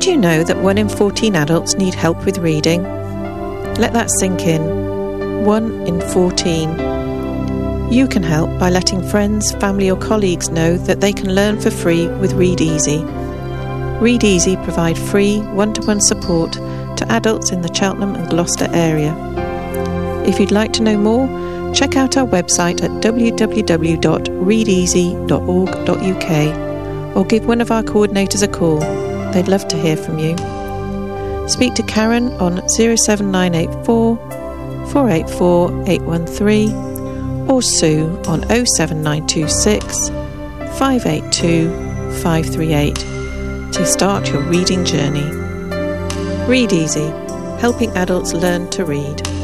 you know that 1 in 14 adults need help with reading? Let that sink in. 1 in 14. You can help by letting friends, family or colleagues know that they can learn for free with Read Easy. Read Easy provide free one-to-one support to adults in the Cheltenham and Gloucester area. If you'd like to know more, check out our website at www.readeasy.org.uk or give one of our coordinators a call. They'd love to hear from you. Speak to Karen on 07984 484 813 or Sue on 07926 582 538 to start your reading journey. Read Easy, helping adults learn to read.